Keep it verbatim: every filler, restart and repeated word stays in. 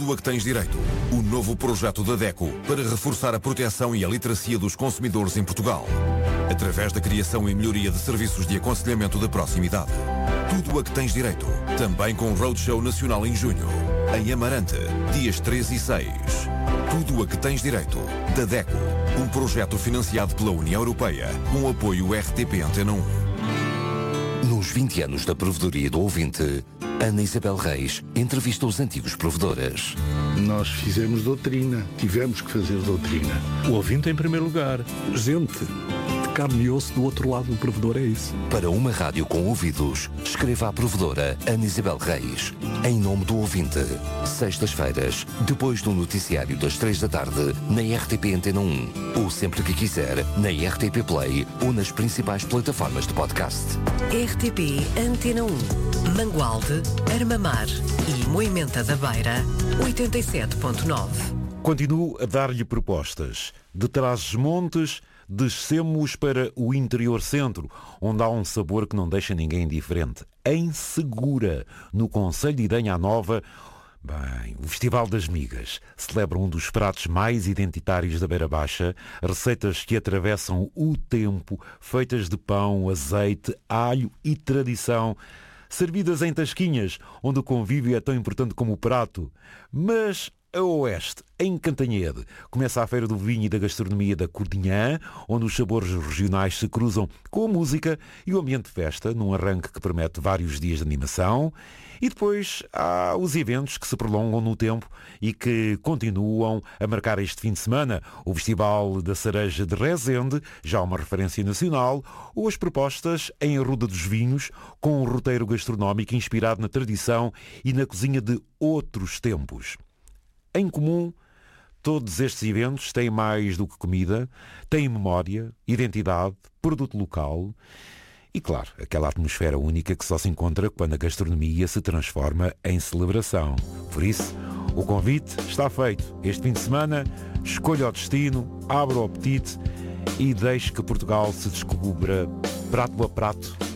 Tudo a que tens direito. O novo projeto da DECO para reforçar a proteção e a literacia dos consumidores em Portugal. Através da criação e melhoria de serviços de aconselhamento de proximidade. Tudo a que tens direito. Também com Roadshow Nacional em junho. Em Amarante, dias três e seis. Tudo a que tens direito. Da DECO. Um projeto financiado pela União Europeia. Com apoio R T P Antena um. Nos vinte anos da provedoria do ouvinte, Ana Isabel Reis entrevista os antigos provedores. Nós fizemos doutrina, tivemos que fazer doutrina. O ouvinte em primeiro lugar. Gente de carne e osso do outro lado do provedor, é isso. Para uma rádio com ouvidos, escreva à provedora Ana Isabel Reis. Em nome do ouvinte. Sextas-feiras, depois do noticiário das três da tarde, na R T P Antena um. Ou sempre que quiser, na R T P Play ou nas principais plataformas de podcast. R T P Antena um. Mangualde, Armamar e Moimenta da Beira, oitenta e sete ponto nove. Continuo a dar-lhe propostas. De Trás-os-Montes, descemos para o interior centro, onde há um sabor que não deixa ninguém indiferente. Em Segura, no concelho de Idenha Nova, bem, o Festival das Migas celebra um dos pratos mais identitários da Beira Baixa, receitas que atravessam o tempo, feitas de pão, azeite, alho e tradição, servidas em tasquinhas, onde o convívio é tão importante como o prato. Mas a oeste, em Cantanhede, começa a Feira do Vinho e da Gastronomia da Cordinhã, onde os sabores regionais se cruzam com a música e o ambiente de festa, num arranque que promete vários dias de animação. E depois há os eventos que se prolongam no tempo e que continuam a marcar este fim de semana. O Festival da Cereja de Rezende, já uma referência nacional, ou as propostas em Arruda dos Vinhos, com um roteiro gastronómico inspirado na tradição e na cozinha de outros tempos. Em comum, todos estes eventos têm mais do que comida, têm memória, identidade, produto local e, claro, aquela atmosfera única que só se encontra quando a gastronomia se transforma em celebração. Por isso, o convite está feito. Este fim de semana, escolha o destino, abra o apetite e deixe que Portugal se descubra prato a prato